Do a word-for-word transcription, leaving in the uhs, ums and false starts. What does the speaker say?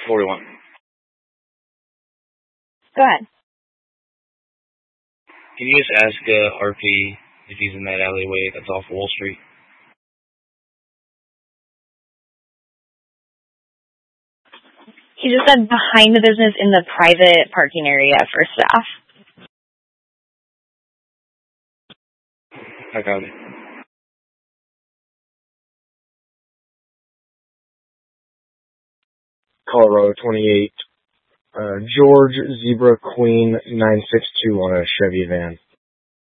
forty-one. Go ahead. Can you just ask uh, R P if he's in that alleyway that's off Wall Street? He just said behind the business in the private parking area for staff. I got it. Colorado twenty-eight. Uh, George Zebra Queen nine six two on a Chevy van.